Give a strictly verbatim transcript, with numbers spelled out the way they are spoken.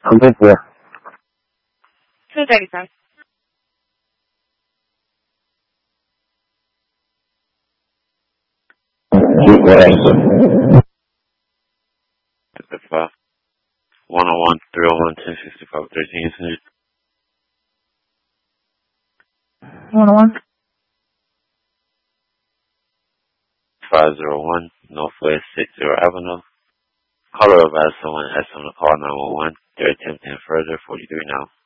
I'm good here. two thirty-five. one oh one, three oh one, ten sixty-five, thirteen. one oh one. five oh one, Northwest sixty Avenue. Caller advise someone has someone to call nine one one. They're attempting further, forty-three now.